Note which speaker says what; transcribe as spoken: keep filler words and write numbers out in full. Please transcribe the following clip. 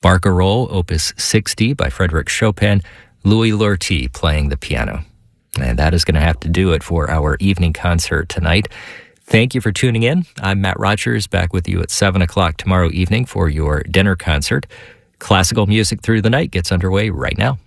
Speaker 1: Barcarolle, Opus sixty by Frédéric Chopin, Louis Lortie playing the piano. And that is going to have to do it for our evening concert tonight. Thank you for tuning in. I'm Matt Rogers, back with you at seven o'clock tomorrow evening for your dinner concert. Classical music through the night gets underway right now.